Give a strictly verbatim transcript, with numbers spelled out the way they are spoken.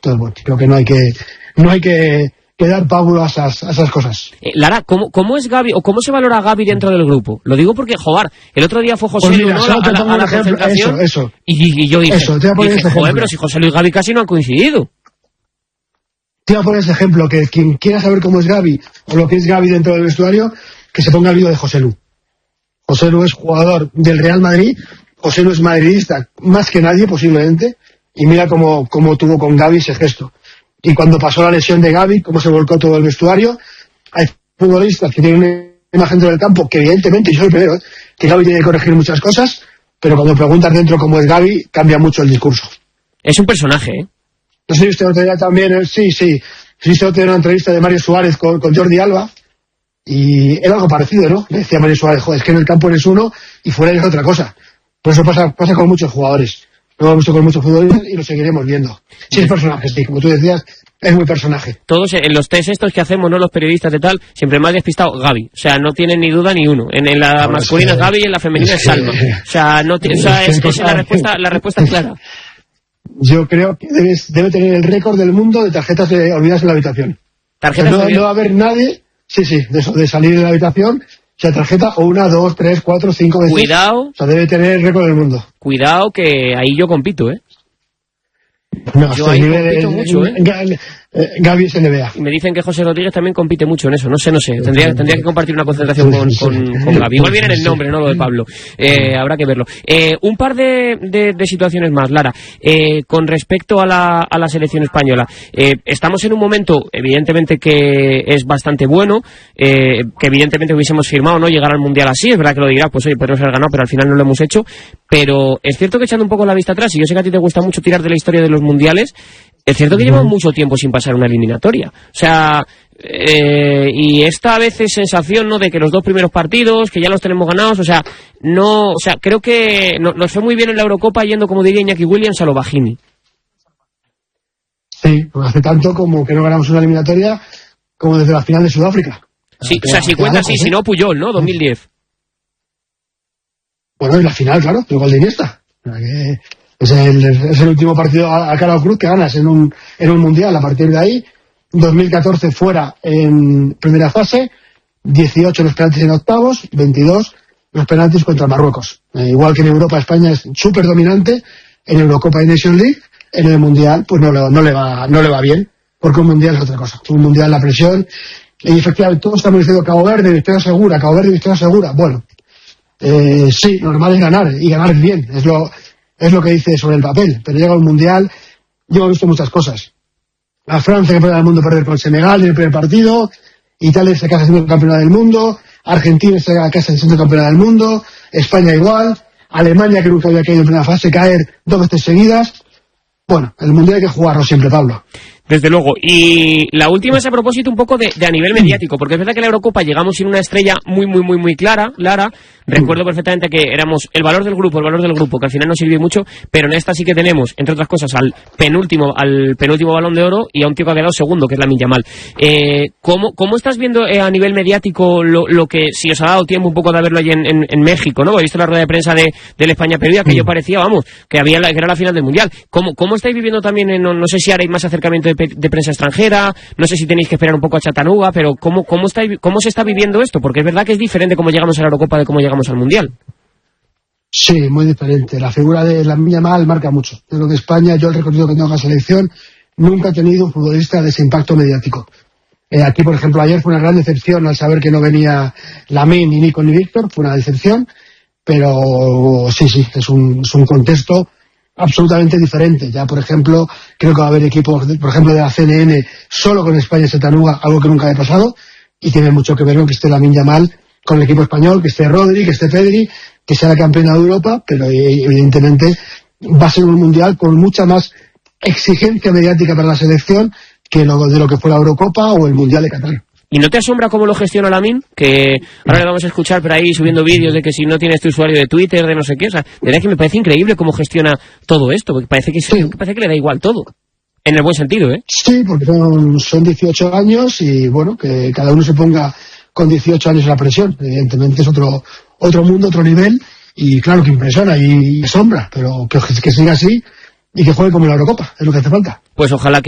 Entonces, bueno, creo que no hay que no hay que, que dar pábulo a esas, a esas cosas. Eh, Lara, ¿cómo, ¿cómo es Gavi o cómo se valora a Gavi dentro del grupo? Lo digo porque, joder, el otro día fue José Pues Luis, mira, ¿no? solo a, te la, pongo a un la ejemplo, concentración. eso, eso. Y, y yo dije, Eso, te voy a poner dije ese joder, ejemplo. pero si José Luis y Gavi casi no han coincidido. Te voy a poner ese ejemplo, que quien quiera saber cómo es Gavi o lo que es Gavi dentro del vestuario, que se ponga el vídeo de José Lu. José Lu es jugador del Real Madrid, José Lu es madridista más que nadie posiblemente, y mira cómo, cómo tuvo con Gavi ese gesto. Y cuando pasó la lesión de Gavi, cómo se volcó todo el vestuario. Hay futbolistas que tienen una imagen dentro del campo que evidentemente, yo soy el primero, ¿eh? que Gavi tiene que corregir muchas cosas, pero cuando preguntas dentro cómo es Gavi, cambia mucho el discurso. Es un personaje, ¿eh? No sé si usted otro día también, eh, sí, sí, sí, usted otro día una entrevista de Mario Suárez con, con Jordi Alba, y era algo parecido, ¿no? Le decía Mario Suárez, joder, es que en el campo eres uno y fuera eres otra cosa. Por eso pasa, pasa con muchos jugadores. Lo hemos visto con muchos futbolistas y lo seguiremos viendo. Sí, es personaje, sí, como tú decías, es muy personaje. Todos en los test estos que hacemos, ¿no? Los periodistas de tal, siempre más despistado Gavi. O sea, no tienen ni duda ni uno. En, en la no, masculina es que, Gavi y en la femenina es, es Salma. Que, o sea, no tiene, o sea, es, es, es la respuesta, la respuesta es clara. Yo creo que debes, debe tener el récord del mundo de tarjetas de olvidadas en la habitación. ¿Tarjetas? No, no va a haber nadie, sí, sí, de eso, de salir de la habitación, sea tarjeta o una, dos, tres, cuatro, cinco veces. Cuidado. O sea, debe tener el récord del mundo. Cuidado que ahí yo compito, ¿eh? No, yo ahí compito el, mucho, ¿eh? Gavi es N B A. Y me dicen que José Rodríguez también compite mucho en eso. No sé, no sé. Tendría, tendría que compartir una concentración con, con, con Gavi. Igual viene en el nombre, ¿no? Lo de Pablo. Eh, habrá que verlo. Eh, un par de, de, de situaciones más, Lara. Eh, con respecto a la, a la selección española. Eh, estamos en un momento, evidentemente, que es bastante bueno. Eh, que evidentemente hubiésemos firmado, ¿no? Llegar al Mundial así. Es verdad que lo dirás, pues oye, podemos haber ganado, pero al final no lo hemos hecho. Pero es cierto que echando un poco la vista atrás, y yo sé que a ti te gusta mucho tirar de la historia de los mundiales, es cierto que llevamos mucho tiempo sin pasar una eliminatoria. O sea, eh, y esta vez es sensación, ¿no?, de que los dos primeros partidos, que ya los tenemos ganados, o sea, no, o sea, creo que no, nos fue muy bien en la Eurocopa yendo, como diría Iñaki Williams, a lo Bajini. Sí, pues hace tanto como que no ganamos una eliminatoria como desde la final de Sudáfrica. Sí, o sea, si cuenta así, si no Puyol, ¿no? dos mil diez. Bueno, y la final, claro, el gol de Iniesta. Es el, es el último partido a, a cara o cruz que ganas en un, en un mundial. A partir de ahí, dos mil catorce fuera en primera fase, dieciocho los penaltis en octavos, veintidós los penaltis contra Marruecos. Eh, igual que en Europa, España es súper dominante en Eurocopa y Nation League. En el mundial, pues no le, no le va, no le va bien, porque un mundial es otra cosa. Un mundial, la presión, y efectivamente todos estamos diciendo Cabo Verde, victoria segura, Cabo Verde, victoria segura. Bueno, eh, sí, normal es ganar, y ganar bien, es lo es lo que dice sobre el papel, pero llega un mundial, yo he visto muchas cosas. A Francia, campeona del mundo, perder con Senegal en el primer partido, Italia se casa siendo campeona del mundo, Argentina se casa siendo campeona del mundo, España igual, Alemania, que nunca había caído en primera fase, caer dos veces seguidas. Bueno, el mundial hay que jugarlo siempre, Pablo. Desde luego. Y la última es a propósito un poco de, de a nivel mediático, porque es verdad que en la Eurocopa llegamos sin una estrella muy, muy, muy, muy clara, Lara. Recuerdo perfectamente que éramos el valor del grupo, el valor del grupo, que al final no sirvió mucho, pero en esta sí que tenemos, entre otras cosas, al penúltimo, al penúltimo Balón de Oro y a un tío que ha quedado segundo, que es Lamine Yamal. Eh, ¿cómo, ¿Cómo estás viendo eh, a nivel mediático lo, lo que, si os ha dado tiempo un poco de verlo allí en, en, en México, ¿no? He visto la rueda de prensa de, del España-Perú, que yo parecía, vamos, que había la, que era la final del Mundial. ¿Cómo, cómo estáis viviendo también, en, no, no sé si haréis más acercamiento de, de prensa extranjera, no sé si tenéis que esperar un poco a Chattanooga, pero ¿cómo, cómo, estáis, cómo se está viviendo esto? Porque es verdad que es diferente cómo llegamos a la Eurocopa de cómo llegamos al Mundial. Sí, muy diferente. La figura de Lamine Yamal marca mucho. Yo creo que España, yo el recorrido que tengo en la selección, nunca ha tenido un futbolista de ese impacto mediático. Eh, aquí, por ejemplo, ayer fue una gran decepción al saber que no venía Lamine, ni Nico, ni Víctor, fue una decepción, pero sí, sí, es un, es un contexto absolutamente diferente. Ya, por ejemplo, creo que va a haber equipos, por ejemplo, de la C N N solo con España y Chattanooga, algo que nunca había pasado, y tiene mucho que ver con que esté Lamine Yamal con el equipo español, que esté Rodri, que esté Pedri, que sea la campeona de Europa, pero evidentemente va a ser un mundial con mucha más exigencia mediática para la selección que lo de lo que fue la Eurocopa o el Mundial de Qatar. ¿Y no te asombra cómo lo gestiona Lamine? Que ahora le vamos a escuchar por ahí subiendo vídeos de que si no tienes tu usuario de Twitter, de no sé qué. O sea, de verdad que me parece increíble cómo gestiona todo esto, porque parece que, sí. parece que le da igual todo. En el buen sentido, ¿eh? Sí, porque son, son dieciocho años y, bueno, que cada uno se ponga con dieciocho años en la presión. Evidentemente es otro otro mundo, otro nivel, y claro que impresiona y, y asombra, pero que, que siga así y que juegue como en la Eurocopa, es lo que hace falta. Pues ojalá que